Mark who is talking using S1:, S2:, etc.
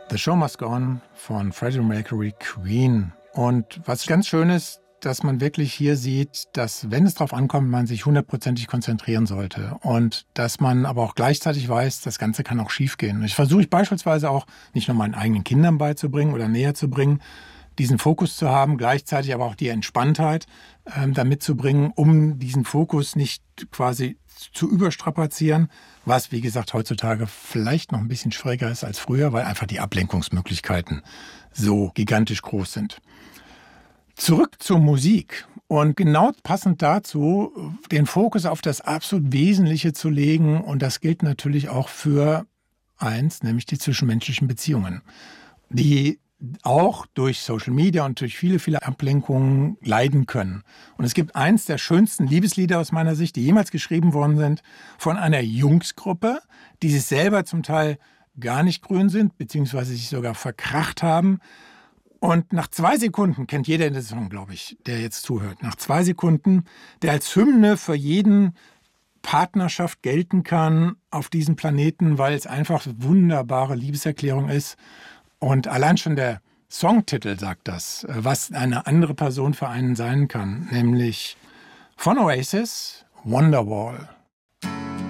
S1: The Show Must Go On von Freddie Mercury, Queen. Und was ganz schön ist, dass man wirklich hier sieht, dass, wenn es darauf ankommt, man sich 100%ig konzentrieren sollte. Und dass man aber auch gleichzeitig weiß, das Ganze kann auch schiefgehen. Und ich versuche beispielsweise auch, nicht nur meinen eigenen Kindern beizubringen oder näher zu bringen, diesen Fokus zu haben, gleichzeitig aber auch die Entspanntheit damit zu bringen, um diesen Fokus nicht quasi zu überstrapazieren, was, wie gesagt, heutzutage vielleicht noch ein bisschen schwieriger ist als früher, weil einfach die Ablenkungsmöglichkeiten so gigantisch groß sind. Zurück zur Musik und genau passend dazu den Fokus auf das absolut Wesentliche zu legen, und das gilt natürlich auch für eins, nämlich die zwischenmenschlichen Beziehungen, die auch durch Social Media und durch viele, viele Ablenkungen leiden können. Und es gibt eins der schönsten Liebeslieder aus meiner Sicht, die jemals geschrieben worden sind, von einer Jungsgruppe, die sich selber zum Teil gar nicht grün sind, beziehungsweise sich sogar verkracht haben. Und nach 2 Sekunden, kennt jeder den Song, glaube ich, der jetzt zuhört, nach 2 Sekunden, der als Hymne für jeden Partnerschaft gelten kann auf diesem Planeten, weil es einfach eine wunderbare Liebeserklärung ist. Und allein schon der Songtitel sagt das, was eine andere Person für einen sein kann, nämlich von Oasis, Wonderwall.